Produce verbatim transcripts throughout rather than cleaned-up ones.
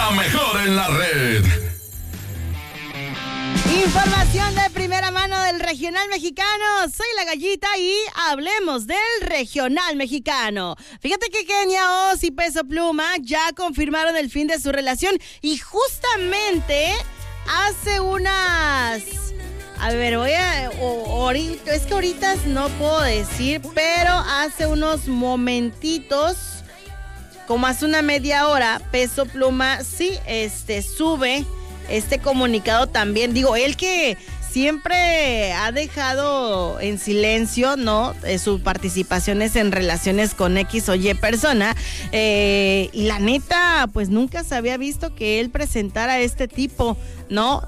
la mejor en la red. Información de primera mano del regional mexicano. Soy la Gallita y hablemos del regional mexicano. Fíjate que Kenia Oz y Peso Pluma ya confirmaron el fin de su relación y justamente hace unas... A ver, voy a... O, ahorita, es que ahorita no puedo decir, pero hace unos momentitos, como hace una media hora, Peso Pluma sí este, sube este comunicado también. Digo, él que siempre ha dejado en silencio, ¿no? Eh, sus participaciones en relaciones con X o Y persona. Eh, y la neta, pues nunca se había visto que él presentara este tipo, ¿no?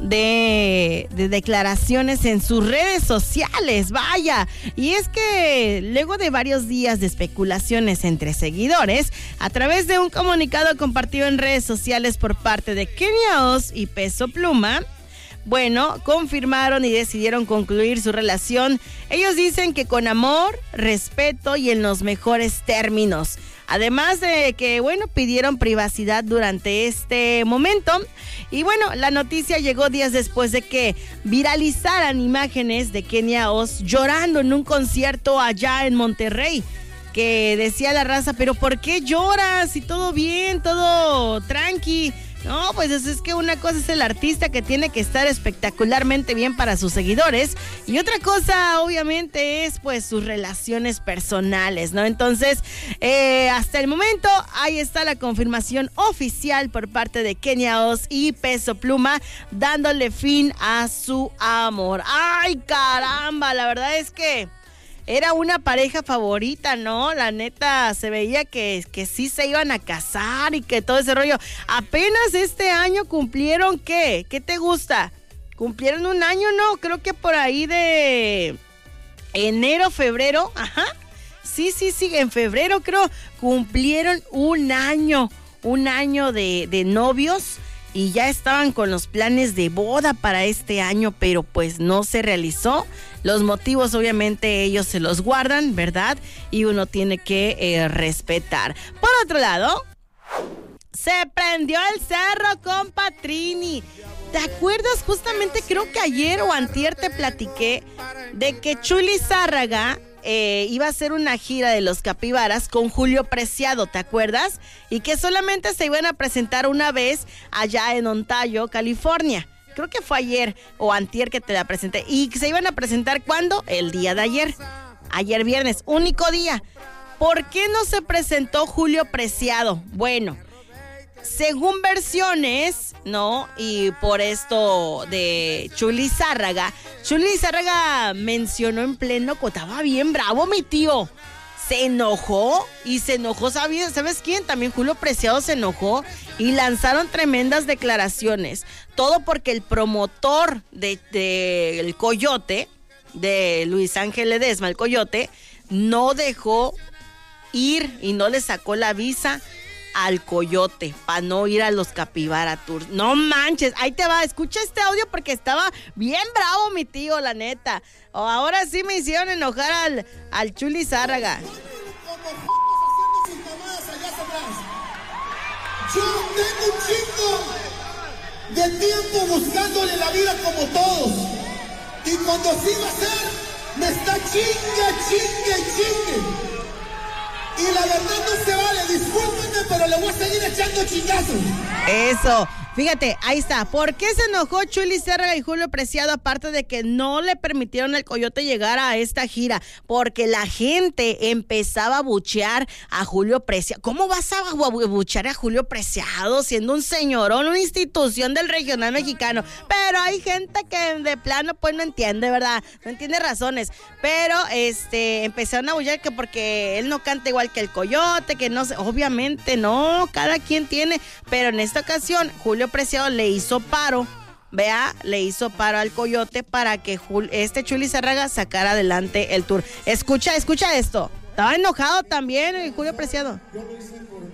De, de declaraciones en sus redes sociales, vaya. Y es que luego de varios días de especulaciones entre seguidores, a través de un comunicado compartido en redes sociales por parte de Kenia Oz y Peso Pluma, bueno, confirmaron y decidieron concluir su relación. Ellos dicen que con amor, respeto y en los mejores términos. Además de que, bueno, pidieron privacidad durante este momento. Y bueno, la noticia llegó días después de que viralizaran imágenes de Kenia Oz llorando en un concierto allá en Monterrey. Que decía la raza, pero ¿por qué lloras? Si todo bien, todo tranqui. No, pues es que una cosa es el artista que tiene que estar espectacularmente bien para sus seguidores y otra cosa obviamente es pues sus relaciones personales, ¿no? Entonces, eh, hasta el momento ahí está la confirmación oficial por parte de Kenia Oz y Peso Pluma dándole fin a su amor. ¡Ay, caramba! La verdad es que era una pareja favorita, ¿no? La neta, se veía que, que sí se iban a casar y que todo ese rollo. Apenas este año cumplieron, ¿qué? ¿Qué te gusta? ¿Cumplieron un año, no? Creo que por ahí de enero, febrero. Ajá. Sí, sí, sí, en febrero creo cumplieron un año. Un año de, de novios. Y ya estaban con los planes de boda para este año, pero pues no se realizó. Los motivos obviamente ellos se los guardan, ¿verdad? Y uno tiene que eh, respetar. Por otro lado, se prendió el cerro con Patrini. ¿Te acuerdas? Justamente creo que ayer o antier te platiqué de que Chuy Lizárraga Eh, iba a hacer una gira de los Capibaras con Julio Preciado, ¿te acuerdas? Y que solamente se iban a presentar una vez allá en Ontario, California. Creo que fue ayer o antier que te la presenté. Y se iban a presentar, ¿cuándo? El día de ayer. Ayer viernes, único día. ¿Por qué no se presentó Julio Preciado? Bueno, según versiones, ¿no? Y por esto de Chuy Lizárraga, Chuy Lizárraga mencionó en pleno, estaba bien bravo mi tío. Se enojó y se enojó, ¿sabes? ¿Sabes quién? También Julio Preciado se enojó y lanzaron tremendas declaraciones. Todo porque el promotor de, de el Coyote, de Luis Ángel Ledesma, el Coyote, no dejó ir y no le sacó la visa al Coyote para no ir a los Capibara Tours. No manches, ahí te va, escucha este audio porque estaba bien bravo mi tío, la neta. Oh, ahora sí me hicieron enojar al, al Chuy Lizárraga. Yo tengo un chingo de tiempo buscándole la vida como todos. Y cuando sí va a ser, me está chingue, chingue, chingue. Y la verdad no se vale, discúlpenme, pero le voy a seguir echando chingazos. Eso, fíjate, ahí está. ¿Por qué se enojó Chuy Lizárraga y Julio Preciado? Aparte de que no le permitieron al Coyote llegar a esta gira, porque la gente empezaba a buchear a Julio Preciado. ¿Cómo vas a buchear a Julio Preciado siendo un señorón, una institución del regional mexicano? Pero hay gente que de plano pues no entiende, ¿verdad? No entiende razones. Pero este empezaron a buchear que porque él no canta igual que el Coyote, que no sé, obviamente no, cada quien tiene, pero en esta ocasión Julio Preciado le hizo paro, vea, le hizo paro al Coyote para que Jul, este Chuy Lizárraga sacara adelante el tour. Escucha, escucha esto, estaba enojado también el Julio Preciado.